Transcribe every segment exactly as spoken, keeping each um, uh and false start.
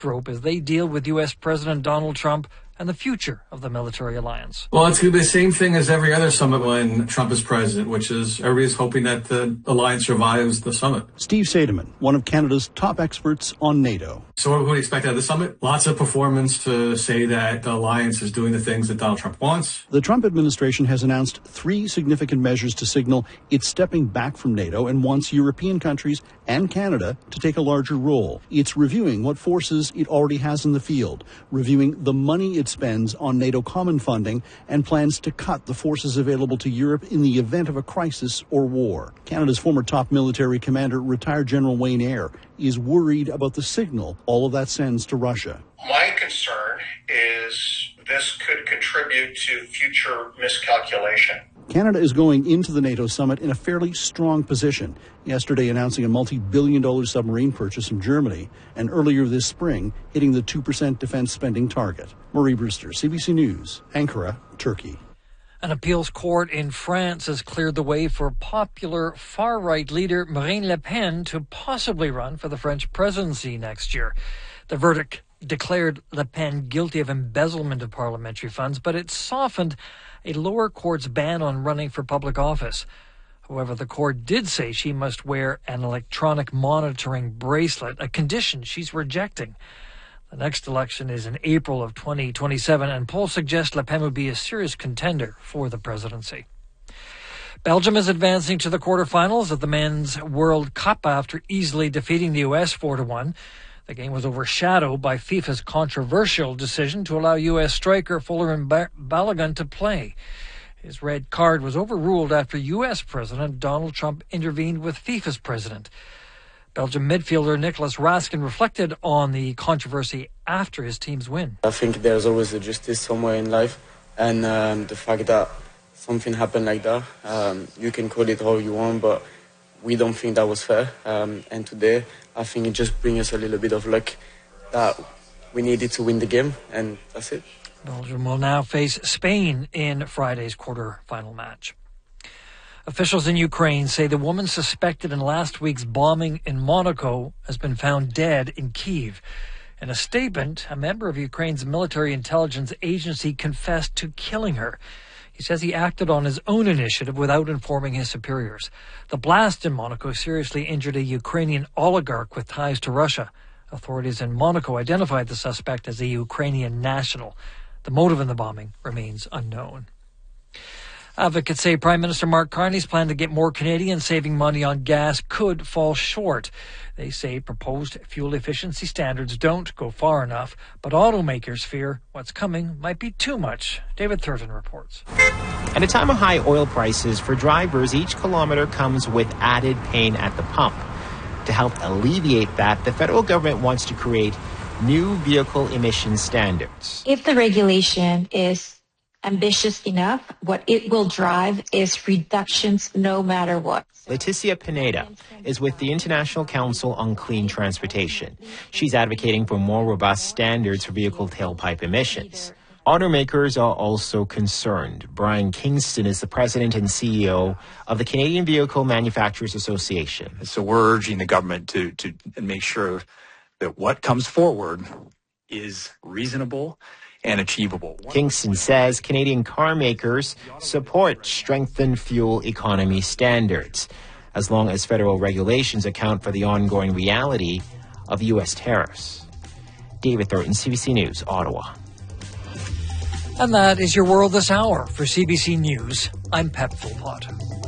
backdrop as they deal with U S President Donald Trump and the future of the military alliance? Well, it's going to be the same thing as every other summit when Trump is president, which is everybody's hoping that the alliance survives the summit. Steve Seidemann, one of Canada's top experts on NATO. So what do we expect out of the summit? Lots of performance to say that the alliance is doing the things that Donald Trump wants. The Trump administration has announced three significant measures to signal it's stepping back from NATO and wants European countries and Canada to take a larger role. It's reviewing what forces it already has in the field, reviewing the money it spends on NATO common funding, and plans to cut the forces available to Europe in the event of a crisis or war. Canada's former top military commander, retired General Wayne Eyre, is worried about the signal all of that sends to Russia. My concern is this could contribute to future miscalculation. Canada is going into the NATO summit in a fairly strong position, yesterday announcing a multi-billion dollar submarine purchase from Germany, and earlier this spring hitting the two percent defense spending target. Marie Brewster, C B C News, Ankara, Turkey. An appeals court in France has cleared the way for popular far-right leader Marine Le Pen to possibly run for the French presidency next year. The verdict declared Le Pen guilty of embezzlement of parliamentary funds, but it softened a lower court's ban on running for public office. However, the court did say she must wear an electronic monitoring bracelet, a condition she's rejecting. The next election is in April of twenty twenty-seven, and polls suggest Le Pen would be a serious contender for the presidency. Belgium is advancing to the quarterfinals of the Men's World Cup after easily defeating the U S four to one. The game was overshadowed by FIFA's controversial decision to allow U S striker Folarin Balogun to play. His red card was overruled after U S President Donald Trump intervened with FIFA's president. Belgian midfielder Nicolas Raskin reflected on the controversy after his team's win. I think there's always a justice somewhere in life, and um, the fact that something happened like that, um, you can call it how you want, but we don't think that was fair. Um, and today, I think it just brings us a little bit of luck that we needed to win the game, and that's it. Belgium will now face Spain in Friday's quarter-final match. Officials in Ukraine say the woman suspected in last week's bombing in Monaco has been found dead in Kyiv. In a statement, a member of Ukraine's military intelligence agency confessed to killing her. He says he acted on his own initiative without informing his superiors. The blast in Monaco seriously injured a Ukrainian oligarch with ties to Russia. Authorities in Monaco identified the suspect as a Ukrainian national. The motive in the bombing remains unknown. Advocates say Prime Minister Mark Carney's plan to get more Canadians saving money on gas could fall short. They say proposed fuel efficiency standards don't go far enough, but automakers fear what's coming might be too much. David Thurton reports. At a time of high oil prices, for drivers, each kilometer comes with added pain at the pump. To help alleviate that, the federal government wants to create new vehicle emission standards. If the regulation is ambitious enough, what it will drive is reductions no matter what. Leticia Pineda is with the International Council on Clean Transportation. She's advocating for more robust standards for vehicle tailpipe emissions. Automakers are also concerned. Brian Kingston is the president and C E O of the Canadian Vehicle Manufacturers Association. So we're urging the government to, to make sure that what comes forward is reasonable and achievable. Kingston says Canadian car makers support strengthened fuel economy standards, as long as federal regulations account for the ongoing reality of U S tariffs. David Thornton, C B C News, Ottawa. And that is your world this hour. For C B C News, I'm Pep Philpott.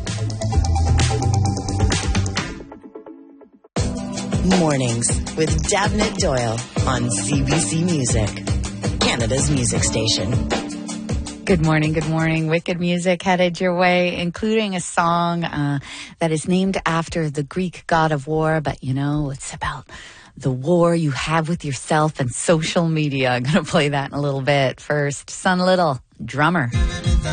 Mornings with Dabnett Doyle on C B C Music, Canada's music station. Good morning, good morning. Wicked music headed your way, including a song uh, that is named after the Greek god of war, but you know, it's about the war you have with yourself and social media. I'm going to play that in a little bit. First, Son Little, Drummer.